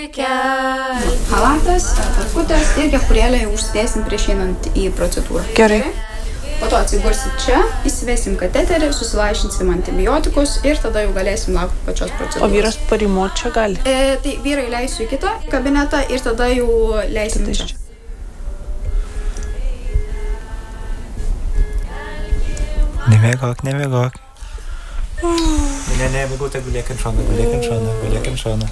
Halatas, tarkutės ir kepurėlę užsidėsim prieš einant į procedūrą. Gerai. Po to atsigursit čia, įsivesim kateterį, susivaišinsim antibiotikus ir tada jau galėsim laukti pačios procedūros. O vyras parimot čia gali? Tai vyrai leisiu į kitą kabinetą ir tada jau leisim čia. Nemiegok. Ne, mėgūtė, gulėk ant šono.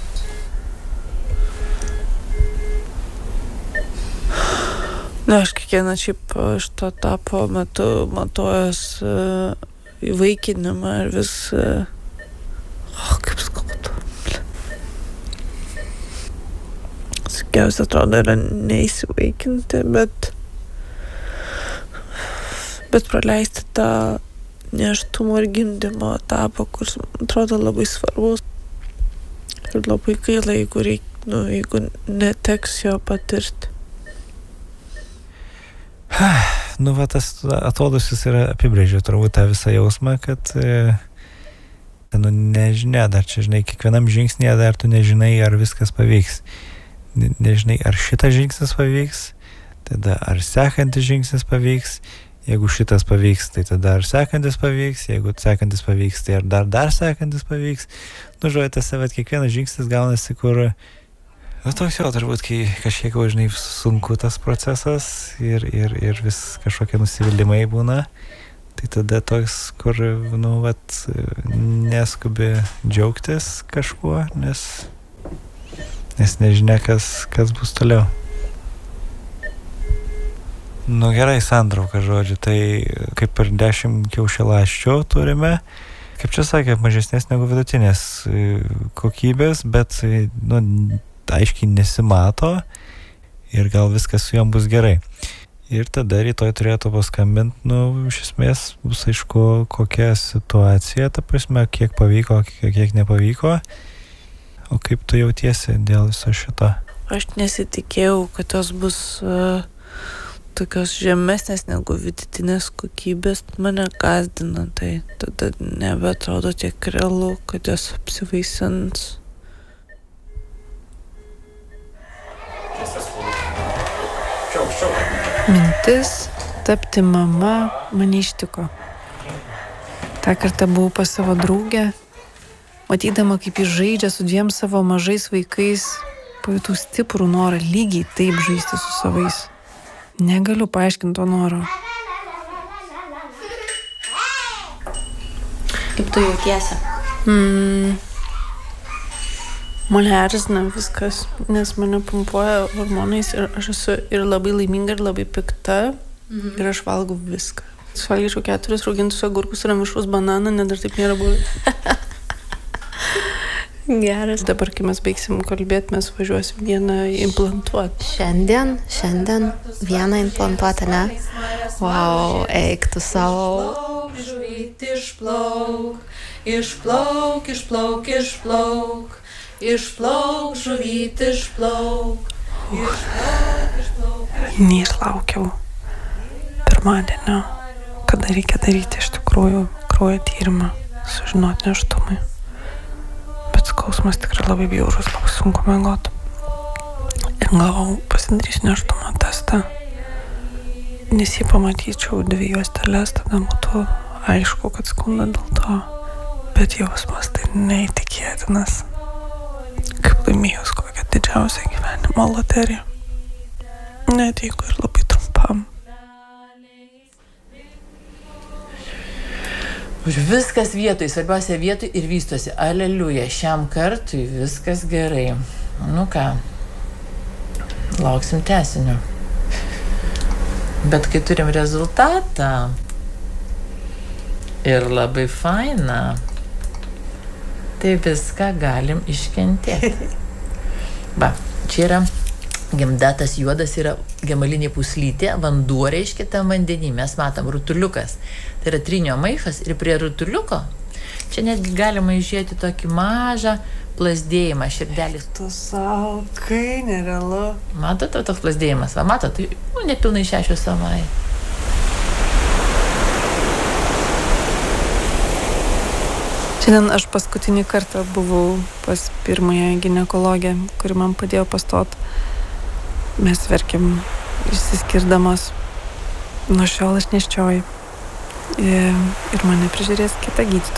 Aš kiekvieną šiaip šito etapo metu matuojas įvaikinimą ir vis... kaip skaudu. Sakiausia, atrodo, yra neįsivaikinti, bet praleisti tą nėštumo ir gimdymo etapą, kuris, atrodo, labai svarbus. Ir labai gaila, jeigu neteks jo patirti. Tas atodusis yra apibrėžia turbūt tą visą jausmą, kad nežinia, dar čia, kiekvienam žingsnėje dar tu nežinai, ar viskas pavyks. Nežinai, ar šitas žingsnis pavyks, tada ar sekantis žingsnis pavyks. Jeigu šitas pavyks, tai tada ar sekantis pavyks. Jeigu sekantis pavyks, tai ar dar sekantis pavyks. Žodžiu, kiekvienas žingsnis gaunasi, kur... Toks jau turbūt, kai kažkiek sunku tas procesas ir vis kažkokie nusivylimai būna, tai tada toks, kur, neskubi džiaugtis kažkuo, nes nežinia, kas bus toliau. Gerai, santrauka, žodžiu, tai kaip ir 10 kiaušialąsčių turime, kaip čia sakė, mažesnės negu vidutinės kokybės, bet, aiškiai nesimato ir gal viskas su jom bus gerai. Ir tada rytoj turėtų paskambinti, iš esmės bus aišku, kokia situacija, ta prasme, kiek pavyko, kiek nepavyko, o kaip tu jautiesi dėl viso šito? Aš nesitikėjau, kad jos bus tokios žemesnės negu vidutinės kokybės, mane gąsdina, tai tada nebeatrodo tiek realu, kad jos apsivaisins. Mintis tapti mama mane ištiko. Ta kartą buvau pas savo draugę, matydama, kaip jis žaidžia su 2 savo mažais vaikais, pajutau stiprų norą lygiai taip žaisti su savais. Negaliu paaiškinti to noro. Kaip tu jautiesi? Mane erzina viskas, nes mane pumpuoja hormonais ir aš esu ir labai laiminga, ir labai pikta, ir aš valgau viską. Suvalgyčiau 4 raugintus agurkus ir mišrus bananą, net dar taip nėra buvę. Geras. Dabar, kai mes baigsim kalbėti, mes važiuosim vieną implantuoti. Šiandien vieną implantuoti, ne? Wow, eik tu savo. Išplauk. Išplauk, žuvyt, išplauk. Neišlaukiau pirmadienio, kada reikia daryti iš tikrųjų kraujo tyrimą, sužinoti nėštumui. Bet skausmas tikrai labai bjaurus, labai sunku miegoti. Ir galvojau, pasidarysiu nėštumo testą, nes jei pamatyčiau 2 juosteles, tada būtų aišku, kad skunda dėl to. Bet jausmas tai neįtikėtinas. Kaip laimėjus kokią didžiausią gyvenimo loteriją. Net jeigu ir labai trumpam. Viskas vietoj, svarbiausia vietoj ir vystosi. Aleliuja, šiam kartui viskas gerai. Ką, lauksim tęsinio. Bet kai turim rezultatą ir labai fainą, tai viską galim iškentėti. Čia yra gimdatas juodas, yra gemalinė puslytė, vanduo reiškia tam vandenį. Mes matom rutuliukas. Tai yra trinio maišas ir prie rutuliuko čia netgi galima išžiūrėti tokį mažą plazdėjimą širdelės. Tu savo, kai nerealu. Matote toks plazdėjimas? Matote, nepilnai 6 savai. Čia Šiandien aš paskutinį kartą buvau pas pirmąją ginekologę, kuri man padėjo pastot. Mes verkėm išsiskirdamos. Nuo šiol aš neščioju. Ir mane prižiūrės kita gydytoja.